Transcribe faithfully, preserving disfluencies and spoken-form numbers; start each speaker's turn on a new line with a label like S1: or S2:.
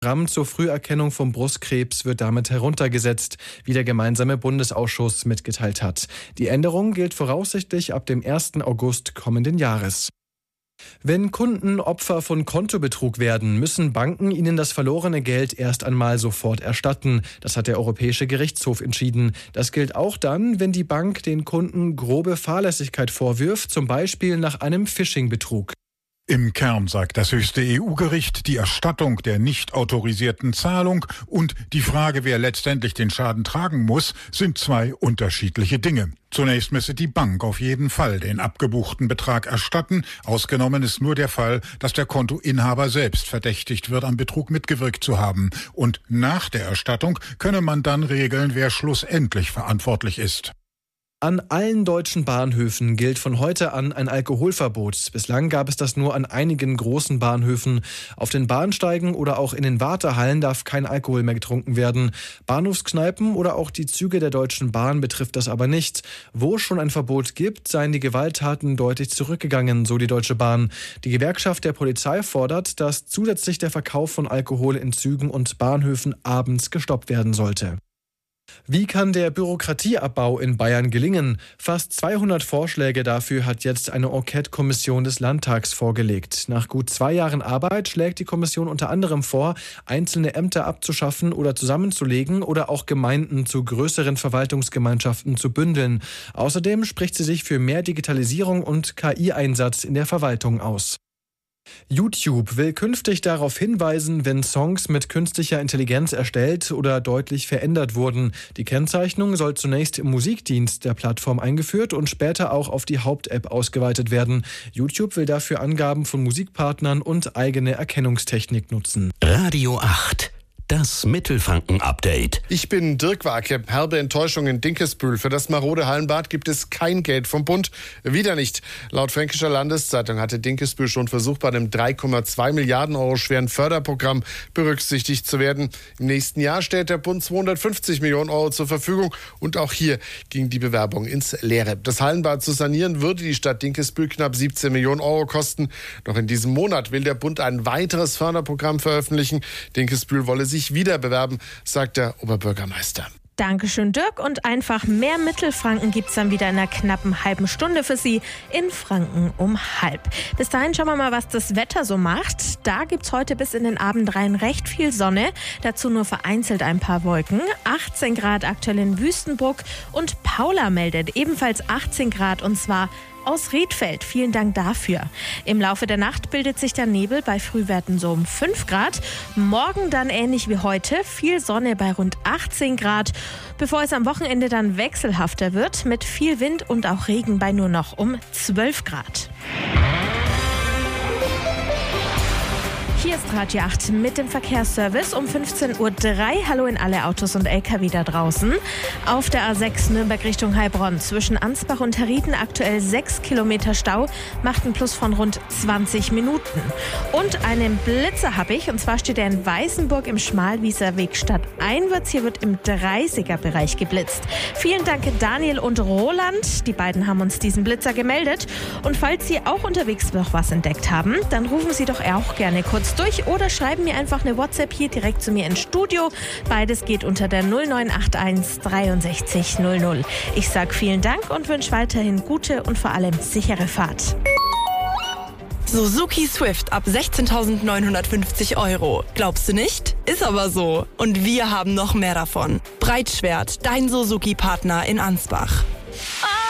S1: Programm zur Früherkennung von Brustkrebs wird damit heruntergesetzt, wie der gemeinsame Bundesausschuss mitgeteilt hat. Die Änderung gilt voraussichtlich ab dem ersten August kommenden Jahres. Wenn Kunden Opfer von Kontobetrug werden, müssen Banken ihnen das verlorene Geld erst einmal sofort erstatten. Das hat der Europäische Gerichtshof entschieden. Das gilt auch dann, wenn die Bank den Kunden grobe Fahrlässigkeit vorwirft, zum Beispiel nach einem Phishing-Betrug.
S2: Im Kern sagt das höchste E U-Gericht, die Erstattung der nicht autorisierten Zahlung und die Frage, wer letztendlich den Schaden tragen muss, sind zwei unterschiedliche Dinge. Zunächst müsse die Bank auf jeden Fall den abgebuchten Betrag erstatten. Ausgenommen ist nur der Fall, dass der Kontoinhaber selbst verdächtigt wird, am Betrug mitgewirkt zu haben. Und nach der Erstattung könne man dann regeln, wer schlussendlich verantwortlich ist.
S1: An allen deutschen Bahnhöfen gilt von heute an ein Alkoholverbot. Bislang gab es das nur an einigen großen Bahnhöfen. Auf den Bahnsteigen oder auch in den Wartehallen darf kein Alkohol mehr getrunken werden. Bahnhofskneipen oder auch die Züge der Deutschen Bahn betrifft das aber nicht. Wo es schon ein Verbot gibt, seien die Gewalttaten deutlich zurückgegangen, so die Deutsche Bahn. Die Gewerkschaft der Polizei fordert, dass zusätzlich der Verkauf von Alkohol in Zügen und Bahnhöfen abends gestoppt werden sollte. Wie kann der Bürokratieabbau in Bayern gelingen? Fast zweihundert Vorschläge dafür hat jetzt eine Enquete-Kommission des Landtags vorgelegt. Nach gut zwei Jahren Arbeit schlägt die Kommission unter anderem vor, einzelne Ämter abzuschaffen oder zusammenzulegen oder auch Gemeinden zu größeren Verwaltungsgemeinschaften zu bündeln. Außerdem spricht sie sich für mehr Digitalisierung und K I-Einsatz in der Verwaltung aus. YouTube will künftig darauf hinweisen, wenn Songs mit künstlicher Intelligenz erstellt oder deutlich verändert wurden. Die Kennzeichnung soll zunächst im Musikdienst der Plattform eingeführt und später auch auf die Haupt-App ausgeweitet werden. YouTube will dafür Angaben von Musikpartnern und eigene Erkennungstechnik nutzen.
S3: Radio acht. Das Mittelfranken-Update.
S4: Ich bin Dirk Wake. Herbe Enttäuschung in Dinkelsbühl. Für das marode Hallenbad gibt es kein Geld vom Bund. Wieder nicht. Laut Fränkischer Landeszeitung hatte Dinkelsbühl schon versucht, bei einem drei Komma zwei Milliarden Euro schweren Förderprogramm berücksichtigt zu werden. Im nächsten Jahr stellt der Bund zweihundertfünfzig Millionen Euro zur Verfügung. Und auch hier ging die Bewerbung ins Leere. Das Hallenbad zu sanieren würde die Stadt Dinkelsbühl knapp siebzehn Millionen Euro kosten. Noch in diesem Monat will der Bund ein weiteres Förderprogramm veröffentlichen. Dinkelsbühl wolle sich wieder bewerben, sagt der Oberbürgermeister.
S5: Dankeschön, Dirk. Und einfach mehr Mittelfranken gibt es dann wieder in einer knappen halben Stunde für Sie in Franken um halb. Bis dahin schauen wir mal, was das Wetter so macht. Da gibt es heute bis in den Abend rein recht viel Sonne. Dazu nur vereinzelt ein paar Wolken. achtzehn Grad aktuell in Wüstenbruck. Und Paula meldet ebenfalls achtzehn Grad und zwar aus Riedfeld. Vielen Dank dafür. Im Laufe der Nacht bildet sich der Nebel bei Frühwerten so um fünf Grad. Morgen dann ähnlich wie heute. Viel Sonne bei rund achtzehn Grad. Bevor es am Wochenende dann wechselhafter wird mit viel Wind und auch Regen bei nur noch um zwölf Grad. Hier ist Radio acht mit dem Verkehrsservice um fünfzehn Uhr drei. Hallo in alle Autos und L K W da draußen. Auf der A sechs Nürnberg Richtung Heilbronn zwischen Ansbach und Herrieden aktuell sechs Kilometer Stau, macht einen Plus von rund zwanzig Minuten. Und einen Blitzer habe ich, und zwar steht er in Weißenburg im Schmalwieser Weg stadteinwärts. Hier wird im dreißiger-Bereich geblitzt. Vielen Dank Daniel und Roland. Die beiden haben uns diesen Blitzer gemeldet. Und falls Sie auch unterwegs noch was entdeckt haben, dann rufen Sie doch auch gerne kurz durch oder schreiben mir einfach eine WhatsApp hier direkt zu mir ins Studio. Beides geht unter der null neun acht eins dreiundsechzig null null. Ich sage vielen Dank und wünsche weiterhin gute und vor allem sichere Fahrt.
S6: Suzuki Swift ab sechzehntausendneunhundertfünfzig Euro. Glaubst du nicht? Ist aber so. Und wir haben noch mehr davon. Breitschwert, dein Suzuki-Partner in Ansbach.